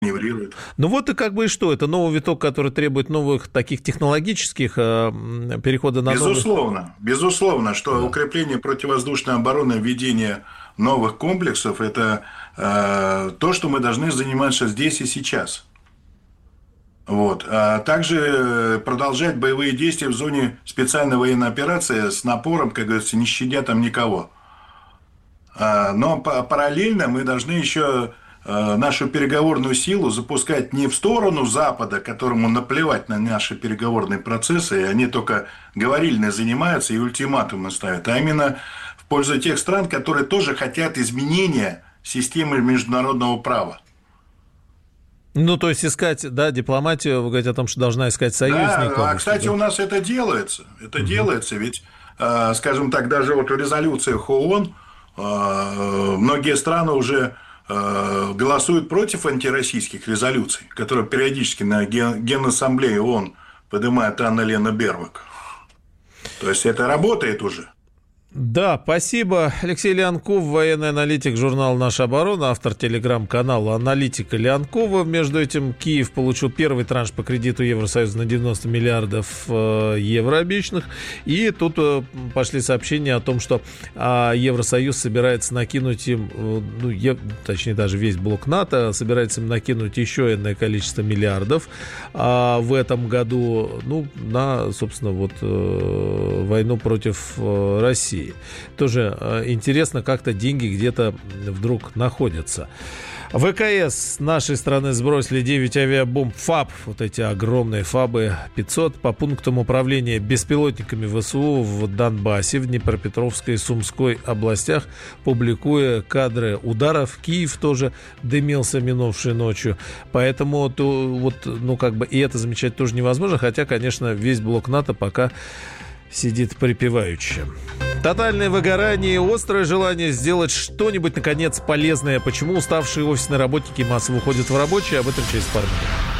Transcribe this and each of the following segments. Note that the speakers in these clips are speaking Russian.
маневрирует. Ну вот и как бы и что? Это новый виток, который требует новых таких технологических перехода на Безусловно, что укрепление противовоздушной обороны, введение новых комплексов – это то, что мы должны заниматься здесь и сейчас. Вот. А также продолжать боевые действия в зоне специальной военной операции с напором, как говорится, не щадя там никого. Но параллельно мы должны еще нашу переговорную силу запускать не в сторону Запада, которому наплевать на наши переговорные процессы, и они только говорильно занимаются и ультиматумы ставят, а именно в пользу тех стран, которые тоже хотят изменения системы международного права. Ну, то есть искать, да, дипломатию, вы говорите о том, что должна искать союзников. Да, кстати, у нас это делается. Это делается, ведь, скажем так, даже вот в резолюциях ООН многие страны уже голосуют против антироссийских резолюций, которые периодически на Генассамблее ООН поднимает Анна-Лена Бербак. То есть это работает уже. Да, спасибо. Алексей Леонков, военный аналитик журнала «Наша оборона», автор телеграм-канала «Аналитика Леонкова». Между этим, Киев получил первый транш по кредиту Евросоюза на 90 миллиардов евро обещанных. И тут пошли сообщения о том, что Евросоюз собирается накинуть им, точнее даже весь блок НАТО, собирается им накинуть еще иное количество миллиардов в этом году, на, собственно, войну против России. Тоже интересно, как-то деньги где-то вдруг находятся. ВКС с нашей страны сбросили 9 авиабомб ФАБ, вот эти огромные ФАБы 500 по пунктам управления беспилотниками ВСУ в Донбассе, в Днепропетровской и Сумской областях, публикуя кадры ударов. Киев тоже дымился минувшей ночью. Поэтому и это замечать тоже невозможно, хотя, конечно, весь блок НАТО пока сидит припеваючи. Тотальное выгорание и острое желание сделать что-нибудь, наконец, полезное. Почему уставшие офисные работники массово уходят в рабочие? Об этом через пару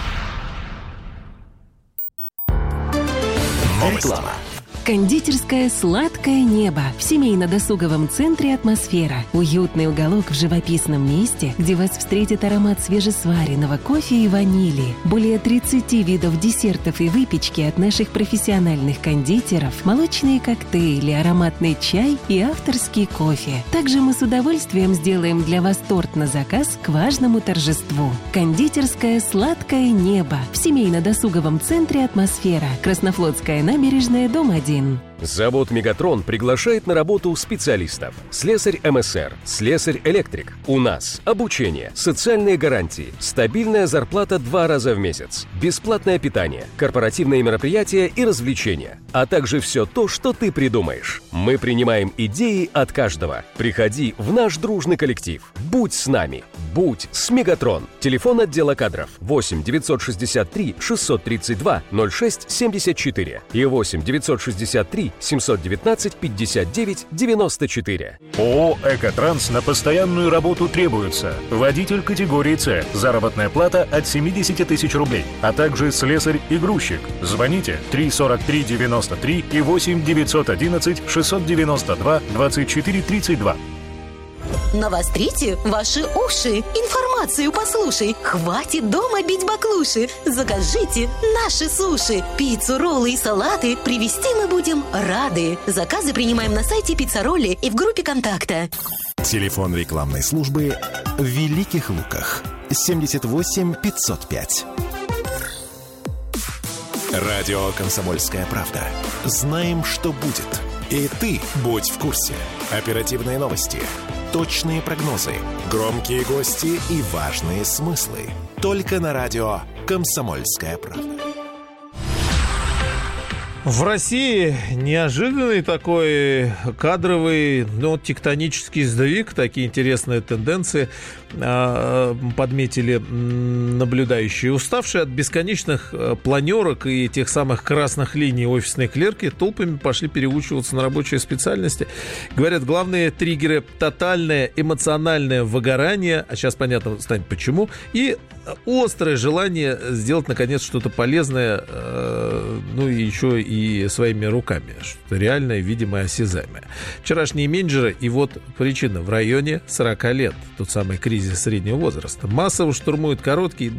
минут. Реклама. Кондитерское «Сладкое небо» в семейно-досуговом центре «Атмосфера». Уютный уголок в живописном месте, где вас встретит аромат свежесваренного кофе и ванили. Более 30 видов десертов и выпечки от наших профессиональных кондитеров, молочные коктейли, ароматный чай и авторский кофе. Также мы с удовольствием сделаем для вас торт на заказ к важному торжеству. Кондитерское «Сладкое небо» в семейно-досуговом центре «Атмосфера». Краснофлотская набережная, дом 1. Завод «Мегатрон» приглашает на работу специалистов. Слесарь МСР, слесарь-электрик. У нас обучение, социальные гарантии, стабильная зарплата 2 раза в месяц, бесплатное питание, корпоративные мероприятия и развлечения, а также все то, что ты придумаешь. Мы принимаем идеи от каждого. Приходи в наш дружный коллектив. Будь с нами. Будь с «Мегатрон». Телефон отдела кадров 8 963 632 06 74 и 8 963 719 59 94. ООО «Экотранс» на постоянную работу требуется. Водитель категории С. Заработная плата от 70 тысяч рублей, а также слесарь и грузчик. Звоните 343 93 и 8 911 692 24 32. Навострите ваши уши, информацию послушай. Хватит дома бить баклуши. Закажите наши суши, пиццу, роллы и салаты. Привезти мы будем рады. Заказы принимаем на сайте Пицца-Ролли и в группе контакта. Телефон рекламной службы в Великих Луках 78 505. Радио «Комсомольская правда». Знаем, что будет. И ты будь в курсе. Оперативные новости, точные прогнозы, громкие гости и важные смыслы. Только на радио «Комсомольская правда». В России неожиданный такой кадровый, тектонический сдвиг, такие интересные тенденции подметили наблюдающие. Уставшие от бесконечных планерок и тех самых красных линий офисные клерки толпами пошли переучиваться на рабочие специальности. Говорят, главные триггеры – тотальное эмоциональное выгорание, а сейчас понятно станет почему, и острое желание сделать, наконец, что-то полезное ну и еще и своими руками, что реальное, видимое, осязаемое. Вчерашние менеджеры, и вот причина: в районе 40 лет, тот самый кризис среднего возраста, массово штурмуют короткие